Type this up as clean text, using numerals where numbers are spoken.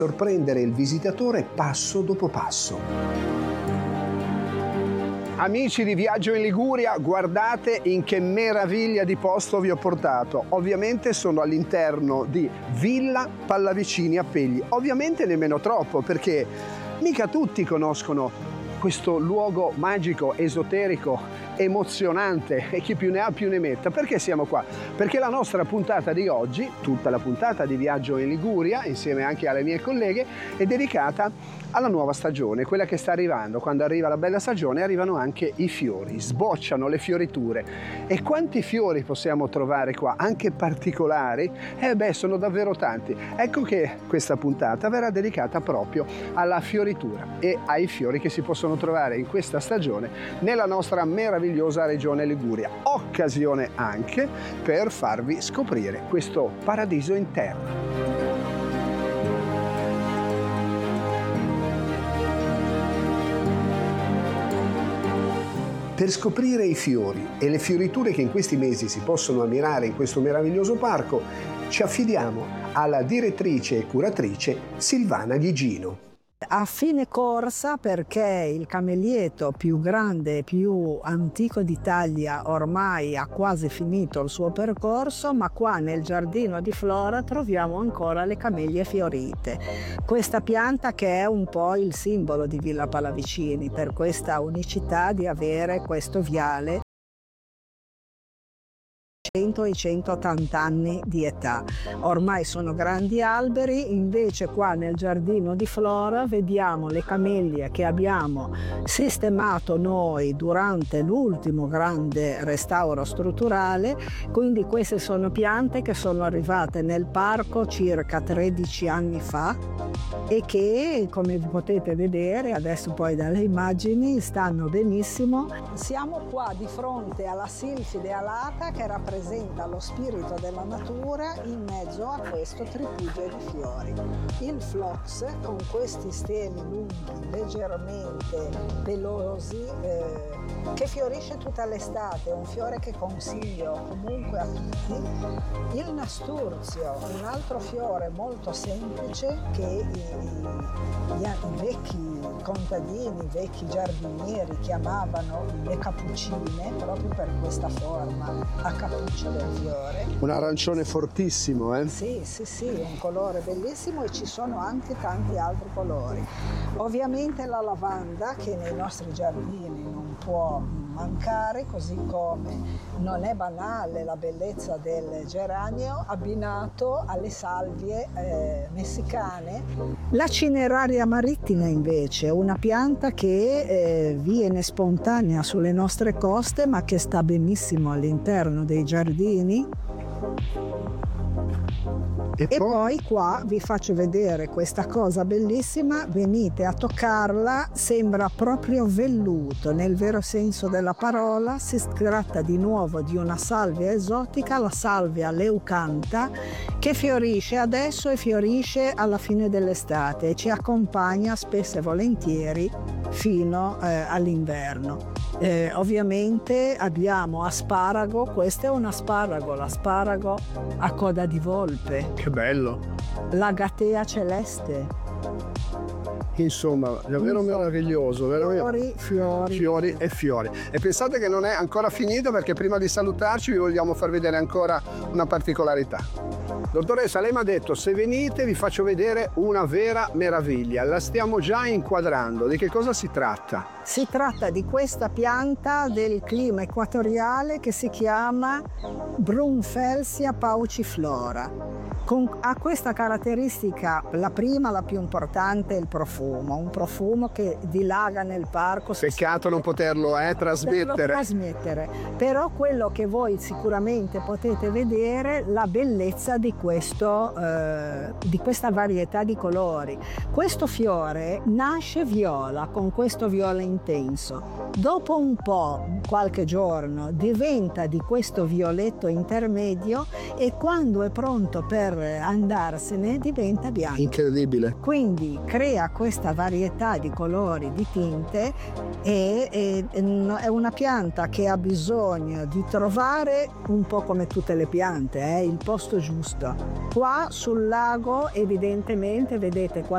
sorprendere il visitatore passo dopo passo. Amici di Viaggio in Liguria, guardate in che meraviglia di posto vi ho portato. Ovviamente sono all'interno di Villa Pallavicini a Pegli. Ovviamente nemmeno troppo, perché mica tutti conoscono questo luogo magico, esoterico, emozionante, e chi più ne ha più ne metta. Perché siamo qua? Perché la nostra puntata di oggi, tutta la puntata di Viaggio in Liguria, insieme anche alle mie colleghe, è dedicata alla nuova stagione, quella che sta arrivando. Quando arriva la bella stagione arrivano anche i fiori, sbocciano le fioriture. E quanti fiori possiamo trovare qua, anche particolari? Sono davvero tanti. Ecco che questa puntata verrà dedicata proprio alla fioritura e ai fiori che si possono trovare in questa stagione nella nostra meravigliosa regione Liguria. Occasione anche per farvi scoprire questo paradiso interno. Per scoprire i fiori e le fioriture che in questi mesi si possono ammirare in questo meraviglioso parco, ci affidiamo alla direttrice e curatrice Silvana Ghigino. A fine corsa, perché il cammelieto più grande e più antico d'Italia ormai ha quasi finito il suo percorso, ma qua nel giardino di Flora troviamo ancora le camellie fiorite. Questa pianta che è un po' il simbolo di Villa Pallavicini, per questa unicità di avere questo viale 100 e 180 anni di età. Ormai sono grandi alberi, invece qua nel giardino di Flora vediamo le camellie che abbiamo sistemato noi durante l'ultimo grande restauro strutturale. Quindi queste sono piante che sono arrivate nel parco circa 13 anni fa e che, come potete vedere adesso poi dalle immagini, stanno benissimo. Siamo qua di fronte alla silfide alata che rappresenta lo spirito della natura in mezzo a questo tripugio di fiori. Il phlox, con questi steli lunghi, leggermente pelosi, che fiorisce tutta l'estate, è un fiore che consiglio comunque a tutti. Il nasturzio, un altro fiore molto semplice che i vecchi contadini, i vecchi giardinieri chiamavano le cappuccine proprio per questa forma a cappuccia del fiore. Un arancione fortissimo, eh? Sì, un colore bellissimo, e ci sono anche tanti altri colori. Ovviamente la lavanda, che nei nostri giardini non può mancare, così come non è banale la bellezza del geranio abbinato alle salvie messicane. La cineraria marittima invece è una pianta che viene spontanea sulle nostre coste, ma che sta benissimo all'interno dei giardini. E poi qua vi faccio vedere questa cosa bellissima, venite a toccarla, sembra proprio velluto nel vero senso della parola. Si tratta di nuovo di una salvia esotica, la salvia leucanta, che fiorisce adesso e fiorisce alla fine dell'estate e ci accompagna spesso e volentieri fino all'inverno. Ovviamente abbiamo asparago, questo è un asparago, l'asparago a coda di volpe. Che bello! L'agatea celeste. Insomma, davvero meraviglioso, veramente. Fiori e fiori. E pensate che non è ancora finito, perché prima di salutarci vi vogliamo far vedere ancora una particolarità. Dottoressa, lei mi ha detto, se venite vi faccio vedere una vera meraviglia. La stiamo già inquadrando. Di che cosa si tratta? Si tratta di questa pianta del clima equatoriale che si chiama Brunfelsia pauciflora. Ha questa caratteristica, la prima, la più importante, è il profumo, un profumo che dilaga nel parco. Peccato non poterlo trasmettere. Però quello che voi sicuramente potete vedere, la bellezza di questa varietà di colori. Questo fiore nasce viola, con questo viola intenso. Dopo un po', qualche giorno, diventa di questo violetto intermedio, e quando è pronto per andarsene diventa bianco. Incredibile. Quindi crea questa varietà di colori, di tinte, e è una pianta che ha bisogno di trovare, un po' come tutte le piante, il posto giusto. Qua sul lago evidentemente vedete qua